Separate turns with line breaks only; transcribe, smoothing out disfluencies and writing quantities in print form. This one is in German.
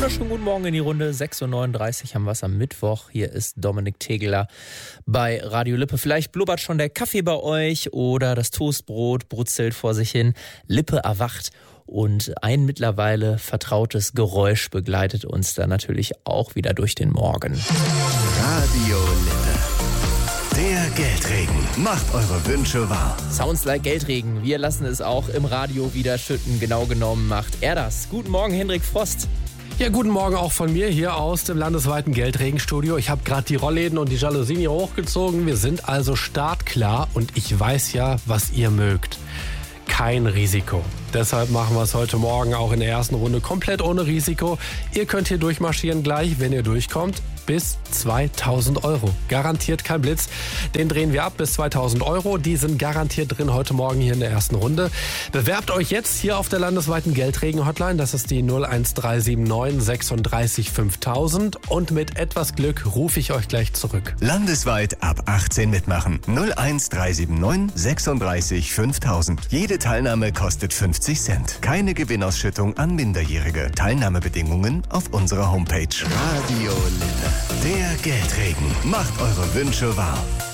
Wunderschönen guten Morgen in die Runde. 6.39 Uhr haben wir es am Mittwoch. Hier ist Dominik Tegeler bei Radio Lippe. Vielleicht blubbert schon der Kaffee bei euch oder das Toastbrot brutzelt vor sich hin. Lippe erwacht und ein mittlerweile vertrautes Geräusch begleitet uns da natürlich auch wieder durch den Morgen.
Radio Lippe. Der Geldregen macht eure Wünsche wahr.
Sounds like Geldregen. Wir lassen es auch im Radio wieder schütten. Genau genommen macht er das. Guten Morgen, Hendrik Frost.
Ja, guten Morgen auch von mir hier aus dem landesweiten Geldregenstudio. Ich habe gerade die Rollläden und die Jalousien hier hochgezogen. Wir sind also startklar und ich weiß ja, was ihr mögt. Kein Risiko. Deshalb machen wir es heute Morgen auch in der ersten Runde komplett ohne Risiko. Ihr könnt hier durchmarschieren gleich, wenn ihr durchkommt, bis 2.000 Euro. Garantiert kein Blitz. Den drehen wir ab bis 2.000 Euro. Die sind garantiert drin heute Morgen hier in der ersten Runde. Bewerbt euch jetzt hier auf der landesweiten Geldregen-Hotline. Das ist die 01379 36 5000. Und mit etwas Glück rufe ich euch gleich zurück.
Landesweit ab 18 mitmachen. 01379 36 5000. Jede Teilnahme kostet 50 Cent. Keine Gewinnausschüttung an Minderjährige. Teilnahmebedingungen auf unserer Homepage. Radio Lippe. Der Geldregen macht eure Wünsche wahr.